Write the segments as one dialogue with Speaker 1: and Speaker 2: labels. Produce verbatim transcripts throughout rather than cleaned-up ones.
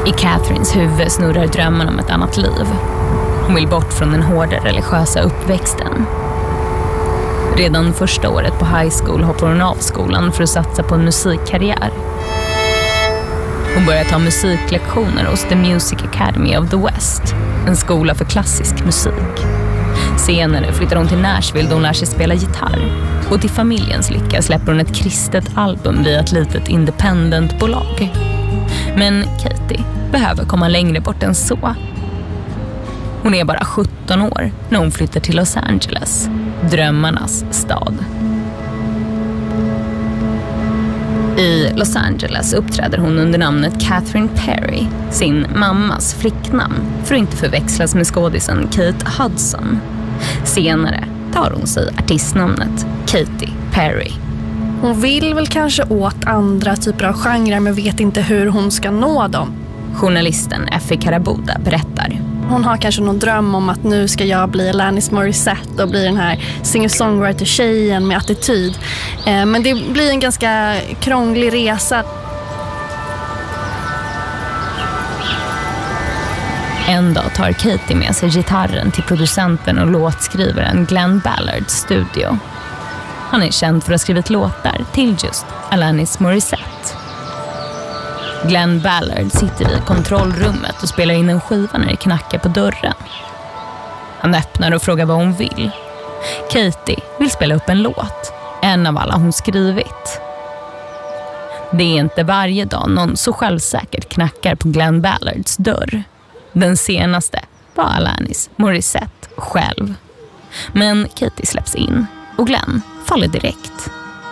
Speaker 1: I Catherines huvud snurrar drömmen om ett annat liv. Hon vill bort från den hårda religiösa uppväxten. Redan första året på high school hoppar hon av skolan för att satsa på en musikkarriär. Hon börjar ta musiklektioner hos The Music Academy of the West, en skola för klassisk musik. Senare flyttar hon till Nashville där hon lär sig spela gitarr. Och till familjens lycka släpper hon ett kristet album via ett litet independent-bolag. Men Katie behöver komma längre bort än så. Hon är bara sjutton år när hon flyttar till Los Angeles, drömmarnas stad. I Los Angeles uppträder hon under namnet Catherine Perry, sin mammas flicknamn, för att inte förväxlas med skådisen Kate Hudson. Senare tar hon sig artistnamnet Katy Perry.
Speaker 2: Hon vill väl kanske åt andra typer av genrer men vet inte hur hon ska nå dem.
Speaker 1: Journalisten Effie Karabuda berättar.
Speaker 2: Hon har kanske någon dröm om att nu ska jag bli Alanis Morissette och bli den här singer-songwriter-tjejen med attityd. Eh, men det blir en ganska krånglig resa.
Speaker 1: En dag tar Katie med sig gitarren till producenten och låtskrivaren Glenn Ballards studio. Han är känd för att ha skrivit låtar till just Alanis Morissette. Glenn Ballard sitter i kontrollrummet och spelar in en skiva när det knackar på dörren. Han öppnar och frågar vad hon vill. Katie vill spela upp en låt, en av alla hon skrivit. Det är inte varje dag någon så självsäkert knackar på Glenn Ballards dörr. Den senaste var Alanis Morissette själv. Men Katie släpps in och Glenn faller direkt.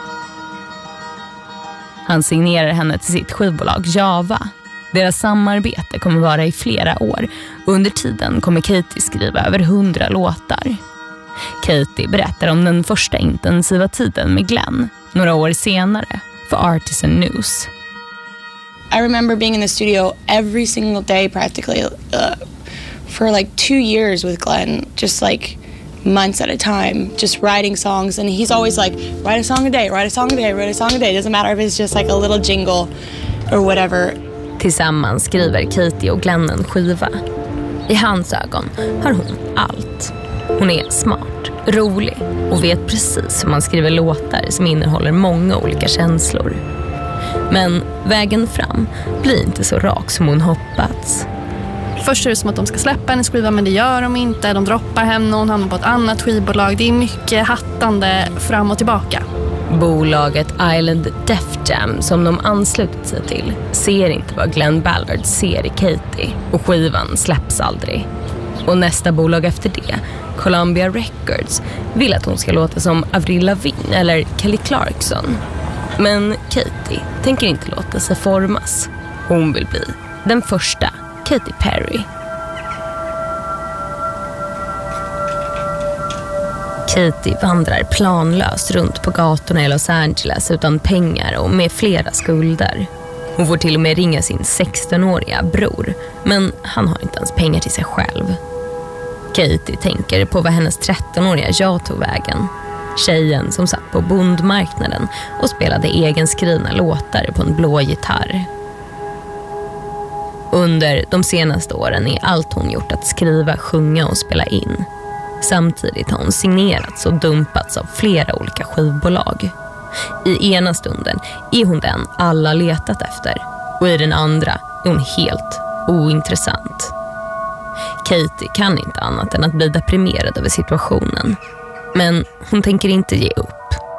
Speaker 1: Han signerar henne till sitt skivbolag Java. Deras samarbete kommer vara i flera år. Under tiden kommer Katie skriva över hundra låtar. Katie berättar om den första intensiva tiden med Glenn några år senare för Artisan News.
Speaker 3: I remember being in the studio every single day practically uh, for like two years with Glenn, just like months at a time, just writing songs. And he's always like, write a song a day, write a song a day, write a song a day. It doesn't matter if it's just like a little jingle or whatever.
Speaker 1: Tillsammans skriver Katie och Glenn en skiva. I hans ögon har hon allt. Hon är smart, rolig och vet precis hur man skriver låtar som innehåller många olika känslor. Men vägen fram blir inte så rak som hon hoppats.
Speaker 2: Först är det som att de ska släppa en skiva, men det gör de inte. De droppar henne och hon hamnar på ett annat skivbolag. Det är mycket hattande fram och tillbaka.
Speaker 1: Bolaget Island Def Jam som de anslutit sig till ser inte vad Glenn Ballard ser i Katie och skivan släpps aldrig. Och nästa bolag efter det, Columbia Records, vill att hon ska låta som Avril Lavigne eller Kelly Clarkson. Men Katie tänker inte låta sig formas. Hon vill bli den första Katy Perry. Katie vandrar planlöst runt på gatorna i Los Angeles utan pengar och med flera skulder. Hon får till och med ringa sin sexton-åriga bror, men han har inte ens pengar till sig själv. Katie tänker på vad hennes tretton-åriga jag tog vägen. Tjejen som satt på bondmarknaden och spelade egenskrivna låtar på en blå gitarr. Under de senaste åren är allt hon gjort att skriva, sjunga och spela in. Samtidigt har hon signerats och dumpats av flera olika skivbolag. I ena stunden är hon den alla letat efter och i den andra är hon helt ointressant. Katie kan inte annat än att bli deprimerad över situationen. Men hon tänker inte ge upp.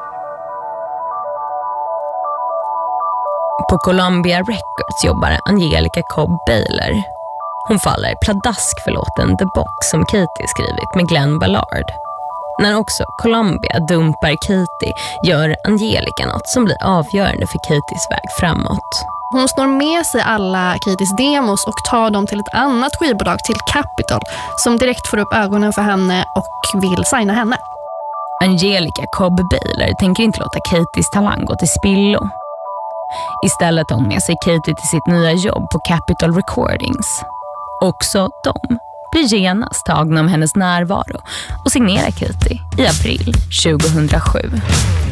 Speaker 1: På Columbia Records jobbar Angelica Cobb Baylor. Hon faller pladask för låten The Box som Katie skrivit med Glenn Ballard. När också Columbia dumpar Katie gör Angelica något som blir avgörande för Katies väg framåt.
Speaker 2: Hon snor med sig alla Katies demos och tar dem till ett annat skivbolag, till Capitol, som direkt får upp ögonen för henne och vill signa henne.
Speaker 1: Angelica Cobb Baylor tänker inte låta Katies talang gå till spillo. Istället tar hon med sig Katie till sitt nya jobb på Capitol Recordings. Också de blir genast tagna om hennes närvaro och signerar Katie i april tjugohundrasju.